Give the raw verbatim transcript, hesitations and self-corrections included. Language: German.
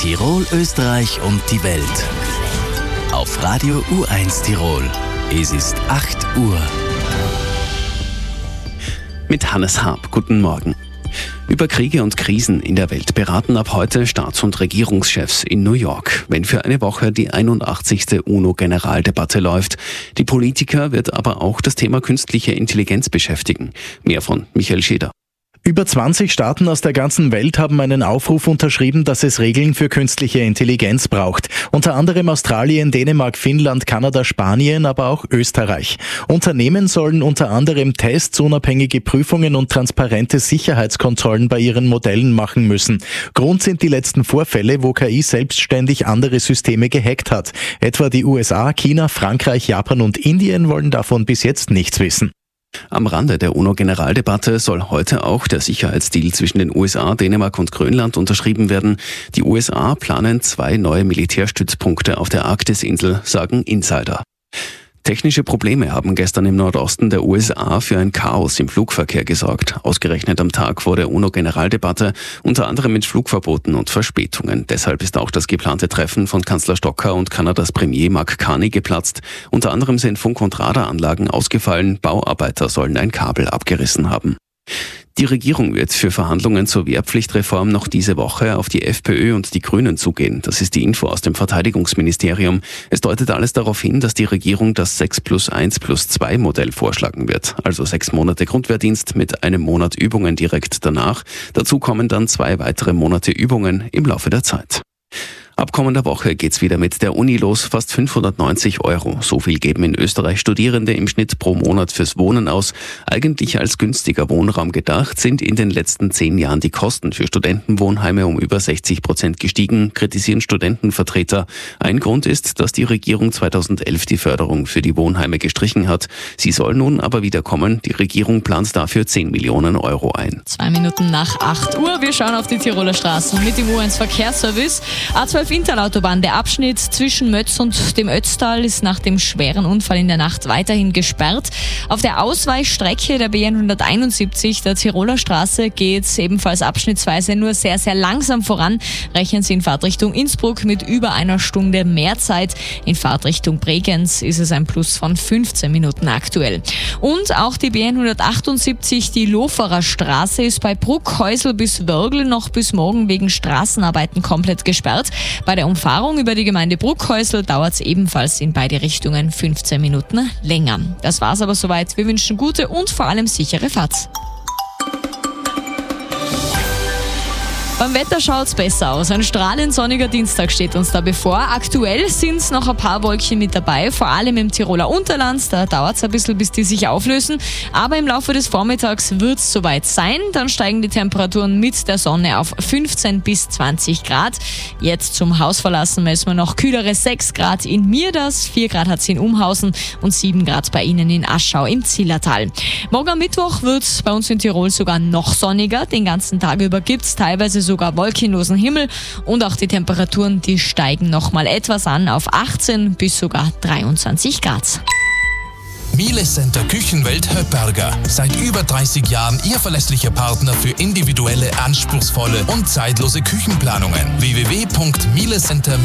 Tirol, Österreich und die Welt. Auf Radio U eins Tirol. Es ist acht Uhr. Mit Hannes Haab. Guten Morgen. Über Kriege und Krisen in der Welt beraten ab heute Staats- und Regierungschefs in New York, wenn für eine Woche die einundachtzigste UNO-Generaldebatte läuft. Die Politiker wird aber auch das Thema künstliche Intelligenz beschäftigen. Mehr von Michael Scheder. Über zwanzig Staaten aus der ganzen Welt haben einen Aufruf unterschrieben, dass es Regeln für künstliche Intelligenz braucht. Unter anderem Australien, Dänemark, Finnland, Kanada, Spanien, aber auch Österreich. Unternehmen sollen unter anderem Tests, unabhängige Prüfungen und transparente Sicherheitskontrollen bei ihren Modellen machen müssen. Grund sind die letzten Vorfälle, wo K I selbstständig andere Systeme gehackt hat. Etwa die U S A, China, Frankreich, Japan und Indien wollen davon bis jetzt nichts wissen. Am Rande der UNO-Generaldebatte soll heute auch der Sicherheitsdeal zwischen den U S A, Dänemark und Grönland unterschrieben werden. Die U S A planen zwei neue Militärstützpunkte auf der Arktisinsel, sagen Insider. Technische Probleme haben gestern im Nordosten der U S A für ein Chaos im Flugverkehr gesorgt. Ausgerechnet am Tag vor der UNO-Generaldebatte, unter anderem mit Flugverboten und Verspätungen. Deshalb ist auch das geplante Treffen von Kanzler Stocker und Kanadas Premier Mark Carney geplatzt. Unter anderem sind Funk- und Radaranlagen ausgefallen, Bauarbeiter sollen ein Kabel abgerissen haben. Die Regierung wird für Verhandlungen zur Wehrpflichtreform noch diese Woche auf die FPÖ und die Grünen zugehen. Das ist die Info aus dem Verteidigungsministerium. Es deutet alles darauf hin, dass die Regierung das sechs plus eins plus zwei Modell vorschlagen wird. Also sechs Monate Grundwehrdienst mit einem Monat Übungen direkt danach. Dazu kommen dann zwei weitere Monate Übungen im Laufe der Zeit. Ab kommender Woche geht's wieder mit der Uni los. Fast fünfhundertneunzig Euro. So viel geben in Österreich Studierende im Schnitt pro Monat fürs Wohnen aus. Eigentlich als günstiger Wohnraum gedacht, sind in den letzten zehn Jahren die Kosten für Studentenwohnheime um über sechzig Prozent gestiegen, kritisieren Studentenvertreter. Ein Grund ist, dass die Regierung zweitausendelf die Förderung für die Wohnheime gestrichen hat. Sie soll nun aber wieder kommen. Die Regierung plant dafür zehn Millionen Euro ein. Zwei Minuten nach acht Uhr. Wir schauen auf die Tiroler Straßen mit dem U eins Verkehrsservice. A zwölf Interautobahn, der Abschnitt zwischen Mötz und dem Ötztal ist nach dem schweren Unfall in der Nacht weiterhin gesperrt. Auf der Ausweichstrecke der B hunderteinundsiebzig der Tiroler Straße geht es ebenfalls abschnittsweise nur sehr, sehr langsam voran. Rechnen Sie in Fahrtrichtung Innsbruck mit über einer Stunde mehr Zeit. In Fahrtrichtung Bregenz ist es ein Plus von fünfzehn Minuten aktuell. Und auch die B hundertachtundsiebzig, die Loferer Straße, ist bei Bruckhäusl bis Wörgl noch bis morgen wegen Straßenarbeiten komplett gesperrt. Bei der Umfahrung über die Gemeinde Bruckhäusl dauert es ebenfalls in beide Richtungen fünfzehn Minuten länger. Das war's aber soweit. Wir wünschen gute und vor allem sichere Fahrt. Beim Wetter schaut's besser aus. Ein strahlend sonniger Dienstag steht uns da bevor. Aktuell sind's noch ein paar Wolkchen mit dabei, vor allem im Tiroler Unterland. Da dauert's ein bisschen, bis die sich auflösen. Aber im Laufe des Vormittags wird's soweit sein. Dann steigen die Temperaturen mit der Sonne auf fünfzehn bis zwanzig Grad. Jetzt zum Haus verlassen messen wir noch kühlere sechs Grad in Mirders, vier Grad hat's in Umhausen und sieben Grad bei Ihnen in Aschau im Zillertal. Morgen am Mittwoch wird's bei uns in Tirol sogar noch sonniger. Den ganzen Tag über gibt's teilweise sogar wolkenlosen Himmel und auch die Temperaturen, die steigen noch mal etwas an auf achtzehn bis sogar dreiundzwanzig Grad. Miele Center Küchenwelt Höpperger. Seit über dreißig Jahren Ihr verlässlicher Partner für individuelle, anspruchsvolle und zeitlose Küchenplanungen. w w w punkt miele center